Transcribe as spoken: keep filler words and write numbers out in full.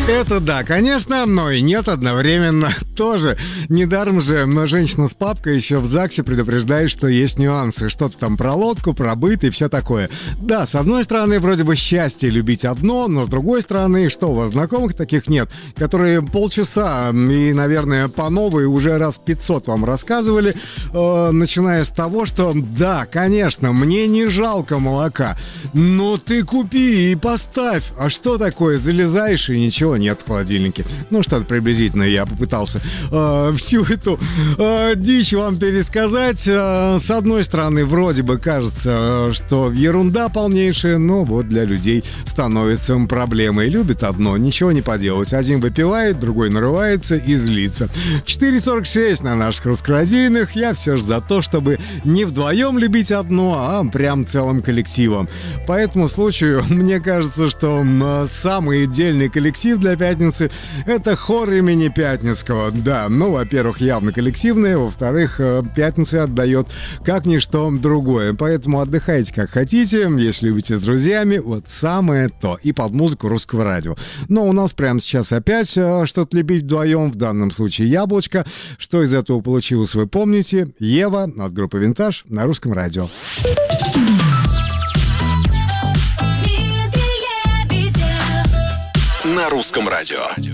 Это да, конечно, но и нет одновременно тоже. Недаром же женщина с папкой еще в ЗАГСе предупреждает, что есть нюансы. Что-то там про лодку, про быт и все такое. Да, с одной стороны, вроде бы счастье любить одно, но с другой стороны, что у вас знакомых таких нет, которые полчаса и, наверное, по новой уже раз пятьсот вам рассказывали, э, начиная с того, что да, конечно, мне не жалко молока, но ты купи и поставь. А что такое? Залезаешь и ничего нет в холодильнике. Ну, что-то приблизительно я попытался э, всю эту э, дичь вам пересказать. Э, с одной стороны, вроде бы кажется, что ерунда полнейшая, но вот для людей становится проблемой. Любит одно, ничего не поделать. Один выпивает, другой нарывается и злится. четыре сорок шесть на наших русскорадийных. Я все же за то, чтобы не вдвоем любить одно, а прям целым коллективом. По этому случаю, мне кажется, что э, самый дельный коллектив для пятницы — это хор имени Пятницкого. Да, ну, во-первых, явно коллективное, во-вторых, пятница отдает как ничто другое. Поэтому отдыхайте как хотите, если любите с друзьями, вот самое то. И под музыку русского радио. Но у нас прямо сейчас опять что-то любить вдвоем, в данном случае «Яблочко». Что из этого получилось, вы помните. Ева от группы «Винтаж» на русском радио. На русском радио.